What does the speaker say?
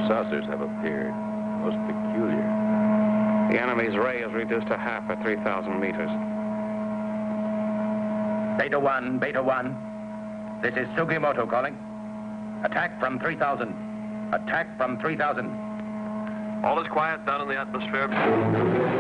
saucers have appeared. Most peculiar. The enemy's ray is reduced to half at 3,000 meters. Beta 1, Beta 1. This is Sugimoto calling. Attack from 3,000. Attack from 3,000. All is quiet down in the atmosphere.